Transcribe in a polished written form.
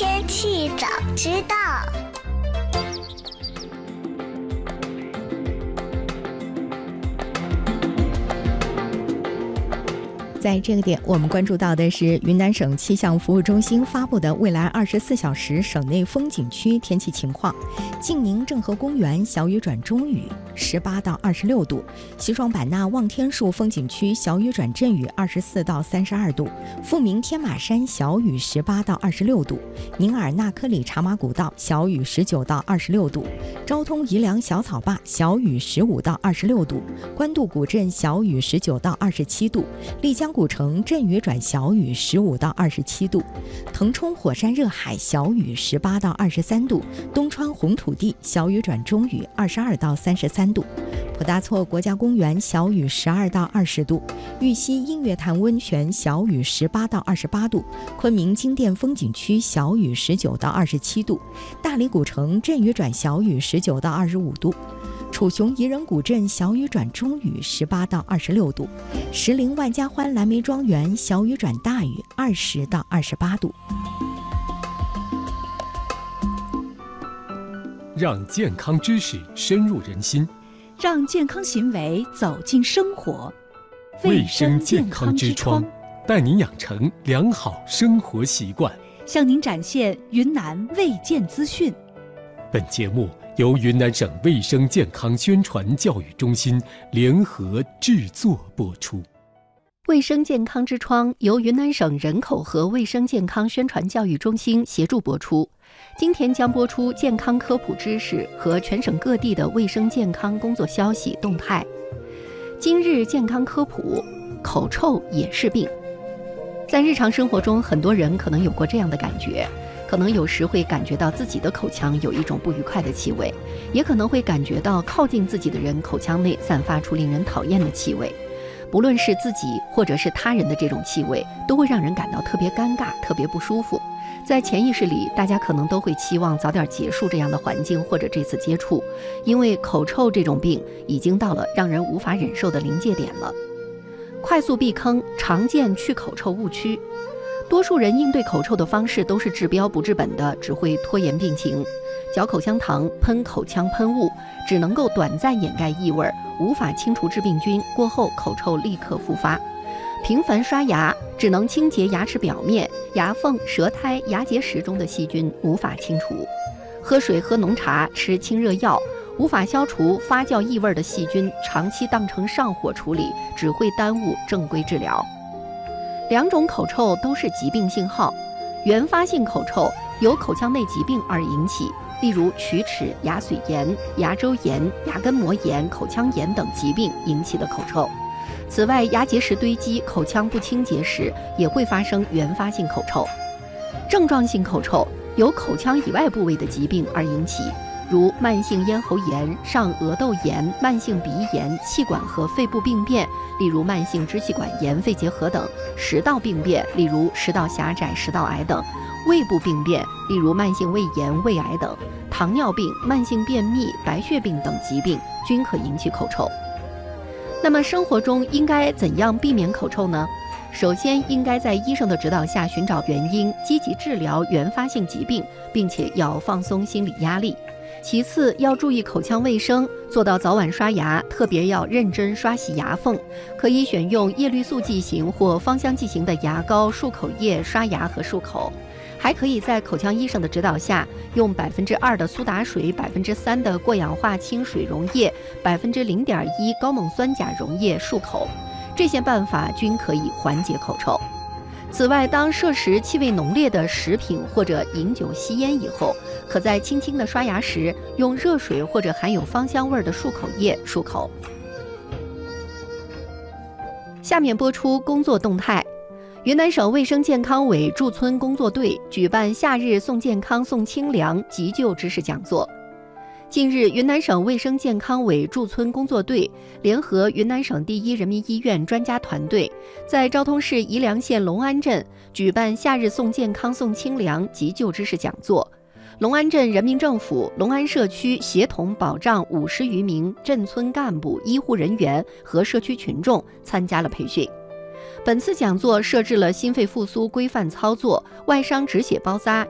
天气早知道。 在这个点，我们关注到的是云南省气象服务中心发布的未来24小时省内风景区天气情况。晋宁郑和公园小雨转中雨，18到26度；西双版纳望天树风景区小雨转阵雨，24到32度；富民天马山小雨18到26度；宁尔纳科里茶马古道小雨19到26度；昭通宜良小草坝小雨15到26度；官渡古镇小雨19到27度；丽江古城阵雨转小雨15到27度；腾冲火山热海小雨18到23度；东川红土地小雨转中雨22到33度；普达措国家公园小雨12到20度；玉溪音乐潭温泉小雨18到28度；昆明金殿风景区小雨19到27度；大理古城阵雨转小雨19到25度；楚雄宜人古镇小雨转中雨18到26度；石林万家欢蓝莓庄园小雨转大雨20到28度。 让健康知识深入人心， 让健康行为走进生活。 卫生健康之窗，带您养成良好生活习惯， 向您展现云南卫健资讯。 本节目由云南省卫生健康宣传教育中心联合制作播出。 卫生健康之窗由云南省人口和卫生健康宣传教育中心协助播出。今天将播出健康科普知识和全省各地的卫生健康工作消息动态。今日健康科普：口臭也是病。在日常生活中，很多人可能有过这样的感觉，可能有时会感觉到自己的口腔有一种不愉快的气味，也可能会感觉到靠近自己的人口腔内散发出令人讨厌的气味。不论是自己或者是他人的这种气味，都会让人感到特别尴尬，特别不舒服。在潜意识里，大家可能都会期望早点结束这样的环境或者这次接触，因为口臭这种病已经到了让人无法忍受的临界点了。快速避坑，常见去口臭误区。多数人应对口臭的方式都是治标不治本的，只会拖延病情。嚼口香糖、喷口腔喷雾，只能够短暂掩盖异味，无法清除致病菌，过后口臭立刻复发。频繁刷牙，只能清洁牙齿表面，牙缝、舌苔、牙结石中的细菌无法清除。喝水、喝浓茶、吃清热药，无法消除发酵异味的细菌，长期当成上火处理，只会耽误正规治疗。两种口臭都是疾病信号。原发性口臭由口腔内疾病而引起，例如龋齿、牙髓炎、牙周炎、牙根膜炎、口腔炎等疾病引起的口臭。此外，牙结石堆积、口腔不清洁时也会发生原发性口臭。症状性口臭由口腔以外部位的疾病而引起，如慢性咽喉炎、上颚窦炎、慢性鼻炎、气管和肺部病变，例如慢性支气管炎、肺结核等；食道病变，例如食道狭窄、食道癌等；胃部病变，例如慢性胃炎、胃癌等；糖尿病、慢性便秘、白血病等疾病均可引起口臭。那么生活中应该怎样避免口臭呢？首先，应该在医生的指导下寻找原因，积极治疗原发性疾病，并且要放松心理压力。其次，要注意口腔卫生，做到早晚刷牙，特别要认真刷洗牙缝。可以选用叶绿素剂型或芳香剂型的牙膏、漱口液刷牙和漱口。还可以在口腔医生的指导下，用2%的苏打水、3%的过氧化氢水溶液、0.1%高锰酸钾溶液漱口。这些办法均可以缓解口臭。此外，当摄食气味浓烈的食品或者饮酒吸烟以后，可在轻轻的刷牙时，用热水或者含有芳香味的漱口液漱口。下面播出工作动态。云南省卫生健康委驻村工作队举办夏日送健康送清凉急救知识讲座。近日，云南省卫生健康委驻村工作队联合云南省第一人民医院专家团队，在昭通市宜良县隆安镇举办夏日送健康送清凉急救知识讲座。隆安镇人民政府隆安社区协同保障50余名镇村干部、医护人员和社区群众参加了培训。本次讲座设置了心肺复苏规范操作、外伤止血包扎、